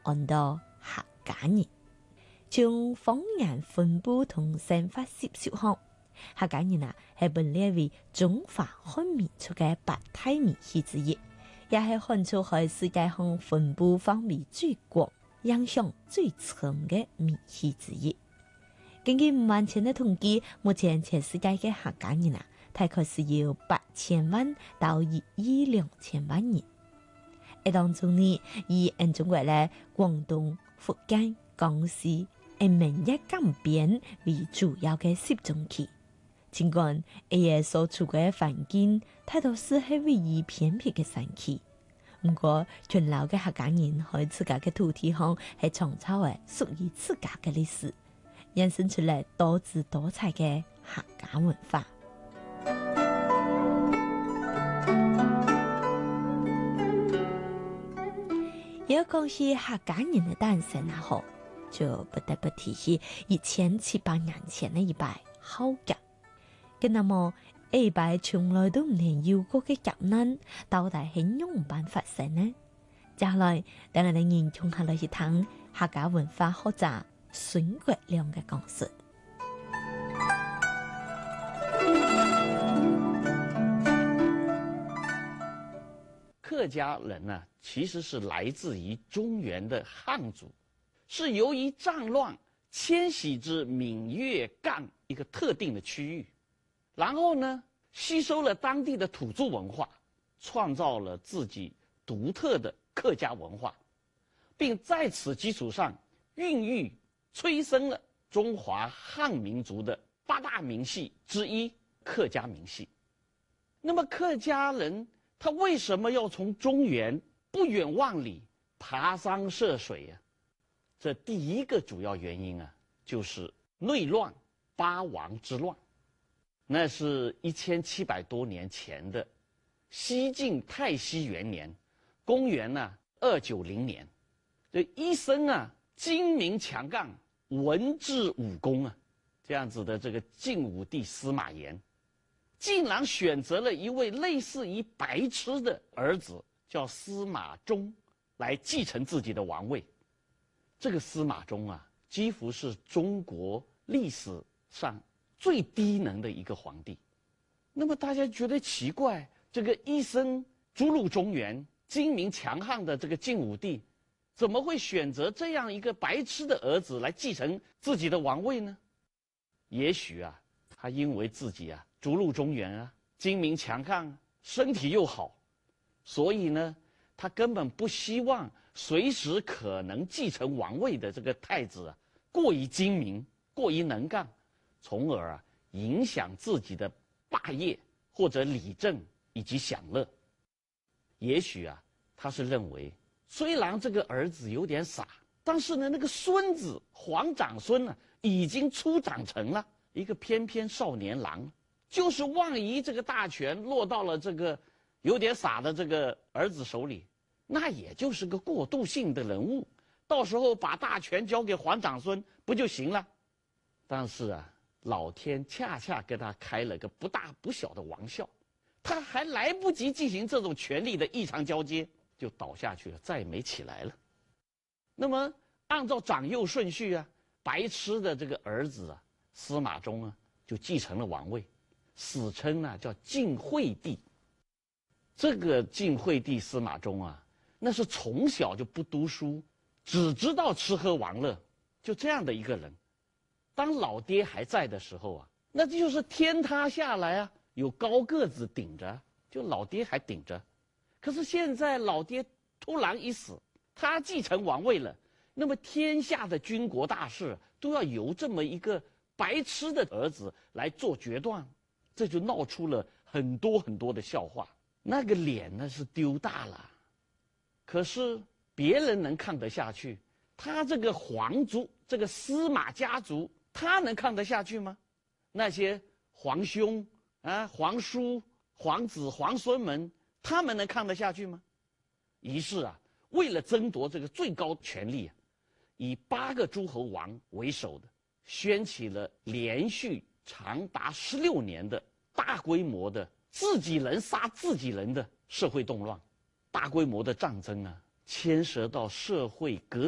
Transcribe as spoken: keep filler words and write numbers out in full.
按到客家人。从方言分布同生活习俗上，客家人啊係被列為中華漢民族嘅八大民系之一，也係漢族喺世界上分布範圍最廣、影響最深嘅民系之一。根據五萬前嘅統計，目前全世界嘅客家人啊，大概是有八千萬到一億兩千萬人。喺當中呢，以俺中國嘅廣東、福建、江西、誒閩粵江邊為主要嘅集中區。儘管佢所處嘅環境大多數係位於偏僻嘅山區，不過群老嘅客家人喺自家嘅土地上係創造嘅屬於自家嘅歷史，衍生出嚟多姿多彩嘅客家文化。要講起客家人嘅誕生啊，好就不得不提起一千七百年前嘅一擺浩劫。咁那麼呢擺從來都唔曾有過嘅劫難，到底係樣辦發生呢？接下來等我哋研究下來一趟客家文化學者孫國亮嘅講述。 客家人呢、啊，其實是來自於中原的漢族，是由於戰亂遷徙至閩粵贛一個特定的區域，然後呢，吸收了當地的土著文化，創造了自己獨特的客家文化，並在此基礎上孕育催生了中華漢民族的八大民系之一客家民系。那麼客家人他為什麼要從中原不遠萬里爬山涉水啊？這第一個主要原因啊，就是內亂八王之亂。那是一千七百多年前的西晉太熙元年，公元呢二九零年，這一生啊精明強幹、文治武功啊，這樣子的這個晉武帝司馬炎，竟然選擇了一位類似於白痴的兒子，叫司馬衷，來繼承自己的王位。這個司馬衷啊，幾乎是中國歷史上最低能的一個皇帝。那麼大家覺得奇怪，這個一生逐鹿中原、精明強悍的這個晉武帝，怎麼會選擇這樣一個白痴的兒子來繼承自己的王位呢？也許啊，他因為自己啊逐鹿中原啊，精明強悍，身體又好，所以呢，他根本不希望隨時可能繼承王位的這個太子啊過於精明、過於能幹，從而啊影響自己的霸業或者理政以及享樂。也許啊，他是認為雖然這個兒子有點傻，但是呢，那個孫子皇長孫呢、啊，已經初長成了一個翩翩少年郎，就是萬一這個大權落到了這個有點傻的這個兒子手裡，那也就是個過渡性的人物，到時候把大權交給皇長孫不就行了？但是啊，老天恰恰給他開了個不大不小的玩笑，他還來不及進行這種權力的異常交接，就倒下去了，再也沒起來了。那麼按照長幼順序啊，白痴的這個兒子啊，司馬衷啊，就繼承了王位，史稱啊叫晉惠帝。這個晉惠帝司馬衷啊，那是從小就不讀書，只知道吃喝玩樂，就這樣的一個人。當老爹還在的時候啊，那就是天塌下來啊，有高個子頂着，就老爹還頂着。可是現在老爹突然一死，他繼承王位了，那麼天下的軍國大事都要由這麼一個白痴的兒子來做決斷，這就鬧出了很多很多的笑話。那個臉呢是丟大了，可是別人能看得下去，他這個皇族，這個司馬家族，他能看得下去嗎？那些皇兄啊、皇叔、皇子、皇孫們，他們能看得下去嗎？於是啊，為了爭奪這個最高權力啊，以八個諸侯王為首的，掀起了連續長達十六年的大規模的自己人殺自己人的社會動亂。大規模的戰爭啊，牽涉到社會革